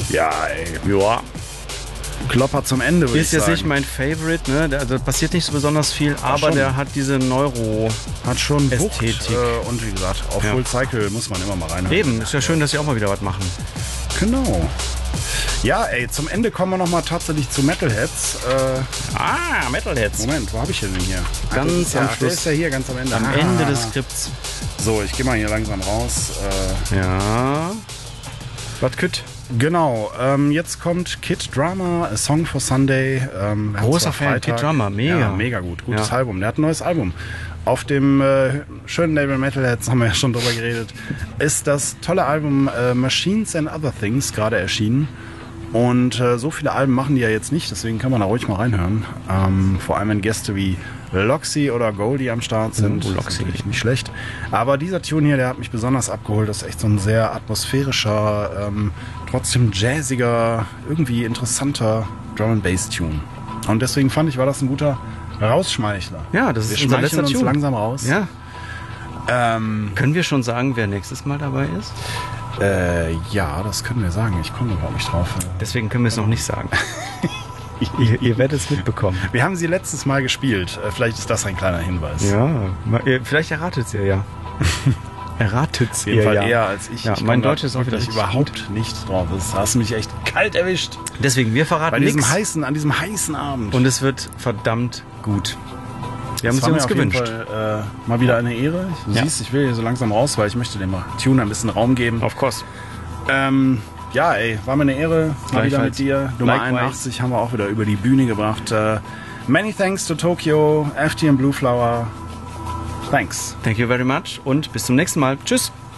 Ja, ey. Ja. Klopper zum Ende, würde ich Ist jetzt sagen. nicht mein Favorite, ne? Also passiert nicht so besonders viel, aber schon. der hat diese Hat schon Wucht. Ästhetik. Und wie gesagt, auf Ja. Full Cycle muss man immer mal reinhören. Eben, ist ja schön, dass sie auch mal wieder was machen. Genau. Ja, ey, zum Ende kommen wir nochmal tatsächlich zu Metalheads. Metalheads. Moment, wo habe ich den denn hier? Ganz am Der Schluss. ist ja hier ganz am Ende. Am Ende des Skripts. So, ich gehe mal hier langsam raus. Ja. Was kütt? Genau, jetzt kommt Kid Drama, A Song for Sunday. Großer Fan, Kid Drama, mega. Ja, mega gut, gutes Ja. Album. Der hat ein neues Album. Auf dem schönen Label Metalheads, haben wir ja schon drüber geredet, ist das tolle Album Machines and Other Things gerade erschienen. Und so viele Alben machen die ja jetzt nicht, deswegen kann man da ruhig mal reinhören. Vor allem wenn Gäste wie Loxy oder Goldie am Start sind. Loxy. Das ist natürlich nicht schlecht. Aber dieser Tune hier, der hat mich besonders abgeholt. Das ist echt so ein sehr atmosphärischer, trotzdem jazziger, irgendwie interessanter Drum-and-Bass-Tune. Und deswegen fand ich, war das ein guter Rausschmeichler. Ja, das ist Wir unser schmeicheln letzter uns Tune. langsam raus. Ja. Können wir schon sagen, wer nächstes Mal dabei ist? Ja, das können wir sagen. Ich komme überhaupt nicht drauf. Deswegen können wir es noch nicht sagen. ihr werdet es mitbekommen. Wir haben sie letztes Mal gespielt. Vielleicht ist das ein kleiner Hinweis. Ja, vielleicht erratet ihr ja. Erratet Auf jeden ihr Fall ja. eher als ich. Ja, Ich mein komme Deutsch ist auch wieder wirklich richtig überhaupt nicht drauf. Das hast du mich echt kalt erwischt. Deswegen, wir verraten Bei diesem nichts. an diesem heißen Abend. Und es wird verdammt gut. Wir haben das es war uns mir auf jeden gewünscht. Fall mal wieder eine Ehre. Du Ja. siehst, ich will hier so langsam raus, weil ich möchte dem Tune ein bisschen Raum geben. Auf Kost. Ja, ey, war mir eine Ehre. Mal wieder mit Gleichfalls. dir. Nummer Likewise. 81 haben wir auch wieder über die Bühne gebracht. Many thanks to Tokyo, FT and Blue Flower. Thanks. Thank you very much und bis zum nächsten Mal. Tschüss.